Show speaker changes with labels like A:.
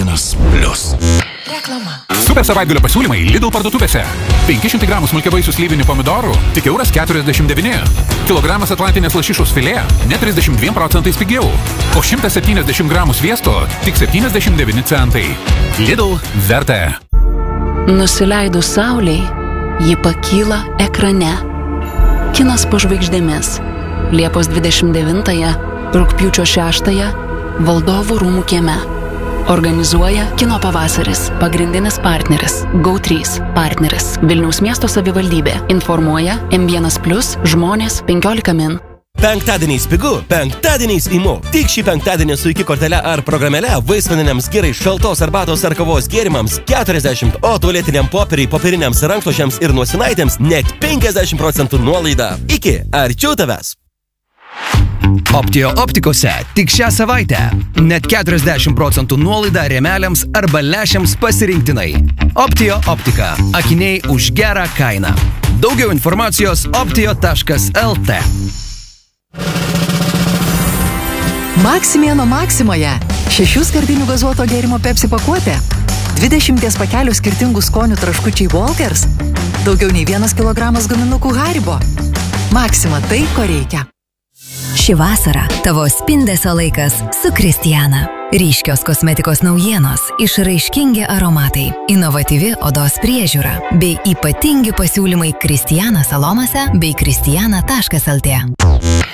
A: Reklama.
B: Super savaitgalio pasiūlymai Lidl parduotuvėse. 500 gramų smulkiavaisių slyvinių pomidorų tik €49. Kilogramas atlantinės lašišos filė net 32% pigiau. O 170 gramų sviesto tik 79 centai. Lidl verta.
C: Nusileidus saulei, ji pakyla ekrane. Kinas po žvaigždėmis. Liepos 29-ąją, rugpjūčio 6-ąją, Valdovų rūmų kieme. Organizuoja Kino pavasaris. Pagrindinis partneris GO3 partneris Vilniaus miesto savivaldybė. Informuoja M1+, žmonės 15 min.
D: Penktadieniais pigu, penktadieniais imu. Tik šį penktadienį su iki kortele ar programėle vaisvaniniams gerai šaltos arbatos ar kavos gėrimams 40, o tualetiniam popieriai, popieriniams rankšluosčiams ir nosinaitėms net 50% nuolaida. Iki, arčiau tavęs.
E: Optio optikose tik šią savaitę net 40% nuolaida rėmeliams arba lęšiams pasirinktinai. Optio optika. Akiniai už gerą kainą. Daugiau informacijos optio.lt.
A: Maksimieno Maksimoje 6 skardinių gazuoto gėrimo Pepsi pakuotė, 20 pakelių skirtingų skonių traškučiai Walkers, daugiau nei 1 kilogramas guminukų Haribo. Maksima tai, ko reikia.
F: Ši vasara tavo spindesio laikas su Kristiana. Ryškios kosmetikos naujienos, išraiškingi aromatai, inovatyvi odos priežiūra bei ypatingi pasiūlymai Kristiana salonose bei kristiana.lt.